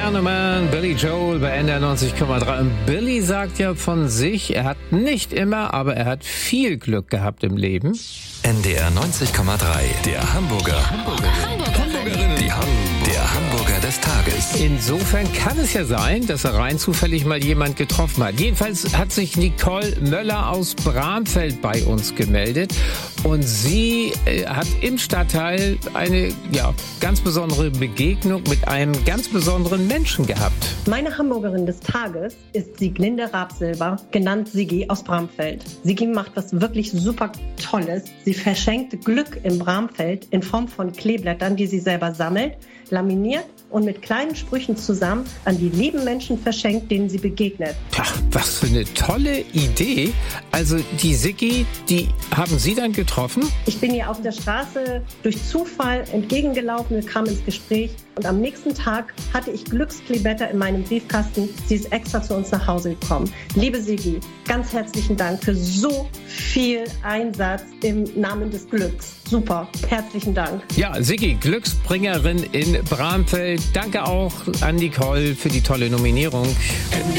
Gentleman, Billy Joel bei NDR 90,3. Und Billy sagt ja von sich, er hat nicht immer, aber er hat viel Glück gehabt im Leben. NDR 90,3, der Hamburgerin. Der Hamburger des Tages. Insofern kann es ja sein, dass er rein zufällig mal jemand getroffen hat. Jedenfalls hat sich Nicole Möller aus Bramfeld bei uns gemeldet. Und sie hat im Stadtteil eine ganz besondere Begegnung mit einem ganz besonderen Menschen gehabt. Meine Hamburgerin des Tages ist Sieglinde Rabsilber, genannt Sigi aus Bramfeld. Sigi macht was wirklich super Tolles. Sie verschenkt Glück im Bramfeld in Form von Kleeblättern, die sie selber sammelt, laminiert und mit kleinen Sprüchen zusammen an die lieben Menschen verschenkt, denen sie begegnet. Ach, was für eine tolle Idee. Also die Sigi, die haben Sie dann getroffen? Ich bin ihr auf der Straße durch Zufall entgegengelaufen, wir kamen ins Gespräch und am nächsten Tag hatte ich Glückskleeblätter in meinem Briefkasten. Sie ist extra zu uns nach Hause gekommen. Liebe Sigi, ganz herzlichen Dank für so viel Einsatz im Namen des Glücks. Super, herzlichen Dank. Ja, Sigi, Glücksbringerin in Bramfeld. Danke auch an Nicole für die tolle Nominierung.